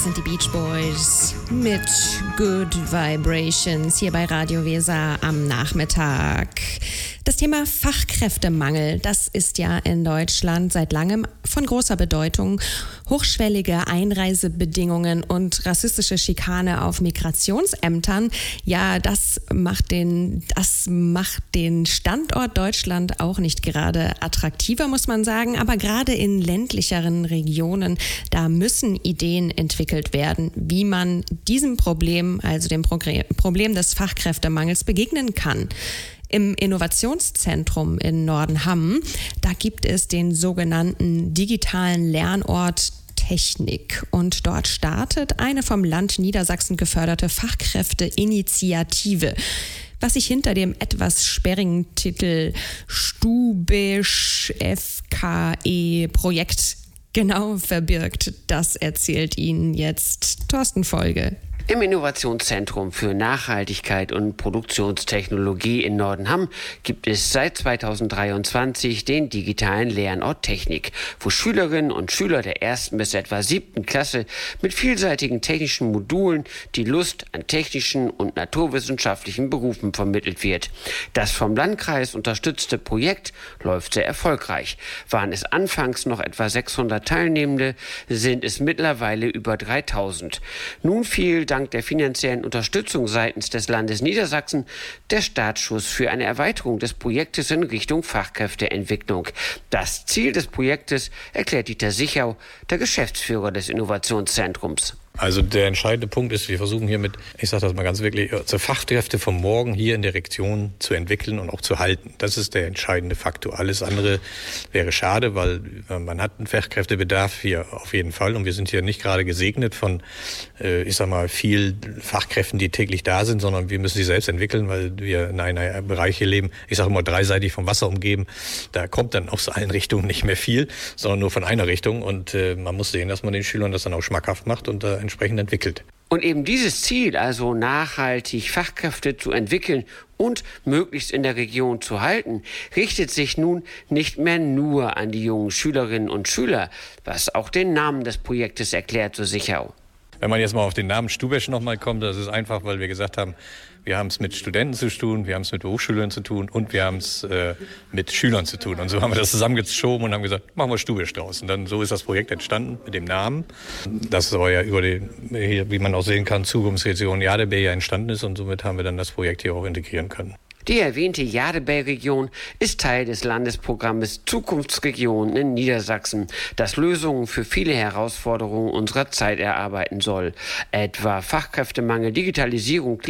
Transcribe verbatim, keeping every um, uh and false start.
sind die Beach Boys mit Good Vibrations hier bei Radio Weser am Nachmittag. Das Thema Fachkräftemangel, das ist ja in Deutschland seit langem von großer Bedeutung. Hochschwellige Einreisebedingungen und rassistische Schikane auf Migrationsämtern, ja, das macht den, das macht den Standort Deutschland auch nicht gerade attraktiver, muss man sagen. Aber gerade in ländlicheren Regionen, da müssen Ideen entwickelt werden, wie man diesem Problem, also dem Problem des Fachkräftemangels, begegnen kann. Im Innovationszentrum in Nordenham, da gibt es den sogenannten digitalen Lernort Technik und dort startet eine vom Land Niedersachsen geförderte Fachkräfteinitiative. Was sich hinter dem etwas sperrigen Titel Stubisch F K E-Projekt genau verbirgt, das erzählt Ihnen jetzt Thorsten Folge. Im Innovationszentrum für Nachhaltigkeit und Produktionstechnologie in Nordenham gibt es seit zweitausenddreiundzwanzig den digitalen Lernort Technik, wo Schülerinnen und Schüler der ersten bis etwa siebten Klasse mit vielseitigen technischen Modulen die Lust an technischen und naturwissenschaftlichen Berufen vermittelt wird. Das vom Landkreis unterstützte Projekt läuft sehr erfolgreich. Waren es anfangs noch etwa sechshundert Teilnehmende, sind es mittlerweile über dreitausend. Nun fiel dank der finanziellen Unterstützung seitens des Landes Niedersachsen der Startschuss für eine Erweiterung des Projektes in Richtung Fachkräfteentwicklung. Das Ziel des Projektes erklärt Dieter Sichau, der Geschäftsführer des Innovationszentrums. Also der entscheidende Punkt ist, wir versuchen hier mit, ich sage das mal ganz wirklich, also Fachkräfte von morgen hier in der Region zu entwickeln und auch zu halten. Das ist der entscheidende Faktor. Alles andere wäre schade, weil man hat einen Fachkräftebedarf hier auf jeden Fall. Und wir sind hier nicht gerade gesegnet von, ich sag mal, viel Fachkräften, die täglich da sind, sondern wir müssen sie selbst entwickeln, weil wir in einer Bereich hier leben, ich sage immer dreiseitig vom Wasser umgeben. Da kommt dann aus allen Richtungen nicht mehr viel, sondern nur von einer Richtung. Und äh, man muss sehen, dass man den Schülern das dann auch schmackhaft macht und äh, entsprechend entwickelt. Und eben dieses Ziel, also nachhaltig Fachkräfte zu entwickeln und möglichst in der Region zu halten, richtet sich nun nicht mehr nur an die jungen Schülerinnen und Schüler, was auch den Namen des Projektes erklärt, so Sichau. Wenn man jetzt mal auf den Namen Stubisch nochmal kommt, das ist einfach, weil wir gesagt haben, wir haben es mit Studenten zu tun, wir haben es mit Berufsschülern zu tun und wir haben es äh, mit Schülern zu tun. Und so haben wir das zusammengeschoben und haben gesagt, machen wir Stubisch draus. Und dann so ist das Projekt entstanden mit dem Namen. Das soll ja über die, wie man auch sehen kann, Zukunftsregion Jadebeer entstanden ist und somit haben wir dann das Projekt hier auch integrieren können. Die erwähnte Jadebeer-Region ist Teil des Landesprogrammes Zukunftsregionen in Niedersachsen, das Lösungen für viele Herausforderungen unserer Zeit erarbeiten soll, etwa Fachkräftemangel, Digitalisierung,